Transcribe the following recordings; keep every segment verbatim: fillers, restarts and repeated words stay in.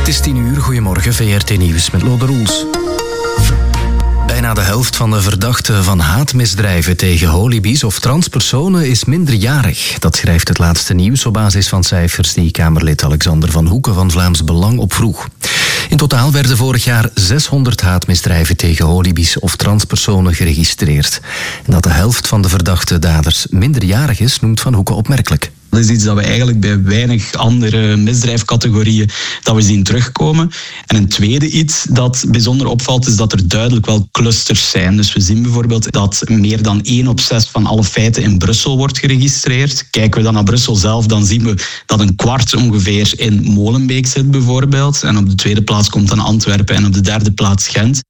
is tien uur, goedemorgen, V R T Nieuws met Lode Roels. Bijna de helft van de verdachten van haatmisdrijven tegen holibies of transpersonen is minderjarig. Dat schrijft het laatste nieuws op basis van cijfers die Kamerlid Alexander van Hoeken van Vlaams Belang opvroeg. In totaal werden vorig jaar zeshonderd haatmisdrijven tegen holibies of transpersonen geregistreerd. En dat de helft van de verdachte daders minderjarig is, noemt Van Hoeken opmerkelijk. Dat is iets dat we eigenlijk bij weinig andere misdrijfcategorieën dat we zien terugkomen. En een tweede iets dat bijzonder opvalt is dat er duidelijk wel clusters zijn. Dus we zien bijvoorbeeld dat meer dan één op zes van alle feiten in Brussel wordt geregistreerd. Kijken we dan naar Brussel zelf, dan zien we dat een kwart ongeveer in Molenbeek zit bijvoorbeeld. En op de tweede plaats komt dan Antwerpen en op de derde plaats Gent.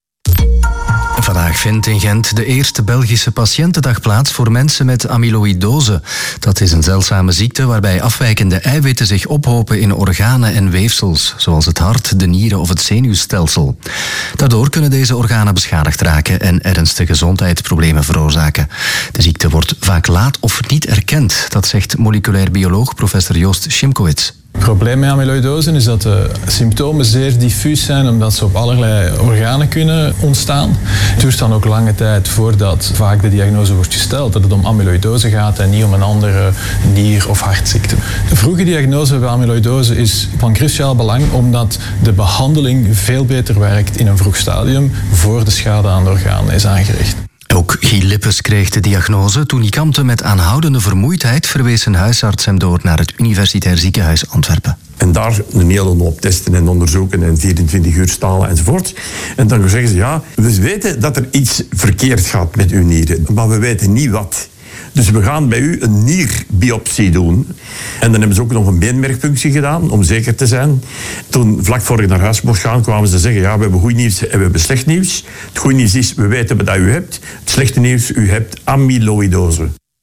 Vandaag vindt in Gent de eerste Belgische patiëntendag plaats voor mensen met amyloïdose. Dat is een zeldzame ziekte waarbij afwijkende eiwitten zich ophopen in organen en weefsels, zoals het hart, de nieren of het zenuwstelsel. Daardoor kunnen deze organen beschadigd raken en ernstige gezondheidsproblemen veroorzaken. De ziekte wordt vaak laat of niet erkend, dat zegt moleculair bioloog professor Joost Schimkowitz. Het probleem met amyloïdose is dat de symptomen zeer diffuus zijn, omdat ze op allerlei organen kunnen ontstaan. Het duurt dan ook lange tijd voordat vaak de diagnose wordt gesteld dat het om amyloïdose gaat en niet om een andere nier- of hartziekte. De vroege diagnose bij amyloïdose is van cruciaal belang, omdat de behandeling veel beter werkt in een vroeg stadium voor de schade aan de organen is aangericht. Ook Guy Lippes kreeg de diagnose. Toen hij kampte met aanhoudende vermoeidheid, verwees een huisarts hem door naar het Universitair Ziekenhuis Antwerpen. En daar een hele hoop testen en onderzoeken en vierentwintig uur stalen enzovoort. En dan zeggen ze, ja, we weten dat er iets verkeerd gaat met uw nieren, maar we weten niet wat. Dus we gaan bij u een nierbiopsie doen. En dan hebben ze ook nog een beenmergpunctie gedaan, om zeker te zijn. Toen, vlak voor ik naar huis mocht gaan, kwamen ze zeggen, ja, we hebben goed nieuws en we hebben slecht nieuws. Het goede nieuws is, we weten wat u hebt. Het slechte nieuws, u hebt amyloïdose.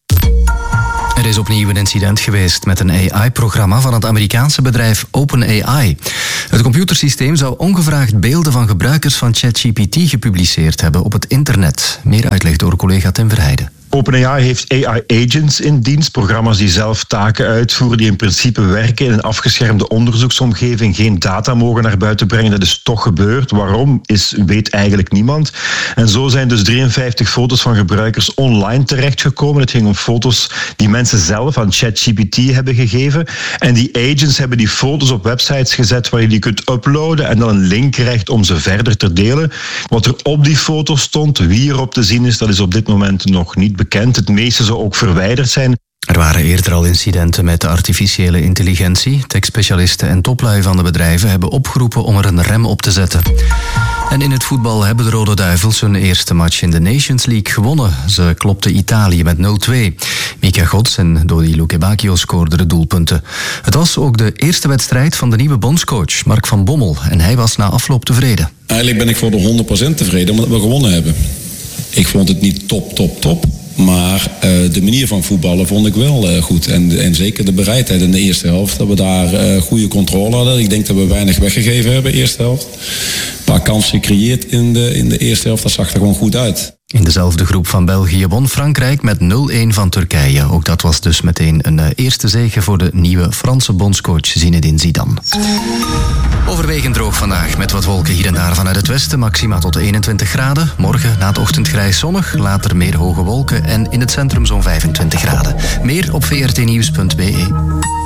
Er is opnieuw een incident geweest met een A I-programma van het Amerikaanse bedrijf OpenAI. Het computersysteem zou ongevraagd beelden van gebruikers van ChatGPT gepubliceerd hebben op het internet. Meer uitleg door collega Tim Verheijden. OpenAI heeft A I-agents in dienst, programma's die zelf taken uitvoeren, die in principe werken in een afgeschermde onderzoeksomgeving, geen data mogen naar buiten brengen. Dat is toch gebeurd. Waarom, is, weet eigenlijk niemand. En zo zijn dus drieënvijftig foto's van gebruikers online terechtgekomen. Het ging om foto's die mensen zelf aan ChatGPT hebben gegeven. En die agents hebben die foto's op websites gezet waar je die kunt uploaden en dan een link krijgt om ze verder te delen. Wat er op die foto's stond, wie erop te zien is, dat is op dit moment nog niet bekend. Het meeste zou ook verwijderd zijn. Er waren eerder al incidenten met de artificiële intelligentie. Tech-specialisten en toplui van de bedrijven hebben opgeroepen om er een rem op te zetten. En in het voetbal hebben de Rode Duivels hun eerste match in de Nations League gewonnen. Ze klopten Italië met nul twee. Mika Gods en Dodi Lukebakio scoorden de doelpunten. Het was ook de eerste wedstrijd van de nieuwe bondscoach, Mark van Bommel. En hij was na afloop tevreden. Eigenlijk ben ik voor de honderd procent tevreden omdat we gewonnen hebben. Ik vond het niet top, top, top. Maar uh, de manier van voetballen vond ik wel uh, goed. En, en zeker de bereidheid in de eerste helft. Dat we daar uh, goede controle hadden. Ik denk dat we weinig weggegeven hebben in de eerste helft. Een paar kansen gecreëerd in de, in de eerste helft. Dat zag er gewoon goed uit. In dezelfde groep van België won Frankrijk met nul een van Turkije. Ook dat was dus meteen een uh, eerste zege voor de nieuwe Franse bondscoach Zinedine Zidane. Overwegend droog vandaag met wat wolken hier en daar vanuit het westen. Maxima tot eenentwintig graden. Morgen na het ochtend grijs zonnig. Later meer hoge wolken en in het centrum zo'n vijfentwintig graden. Meer op v r t nieuws punt b e.